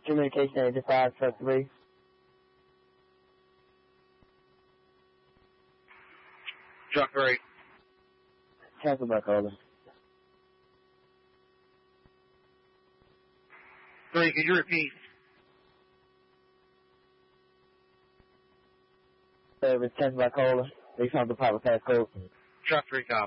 Communication 85, truck 3. Truck 3. Cancel back over. 3, could you repeat? Service, cancel back over. They found the proper passcode. Truck 3, copy.